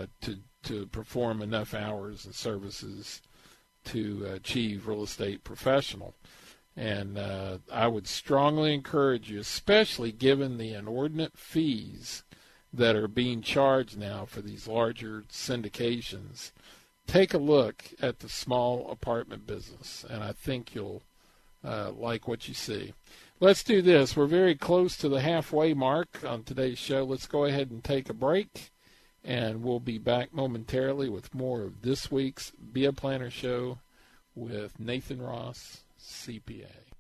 to perform enough hours and services to achieve real estate professional. And I would strongly encourage you, especially given the inordinate fees that are being charged now for these larger syndications, take a look at the small apartment business, and I think you'll like what you see. Let's do this. We're very close to the halfway mark on today's show. Let's go ahead and take a break, and we'll be back momentarily with more of this week's Be a Planner Show with Nathan Ross, CPA.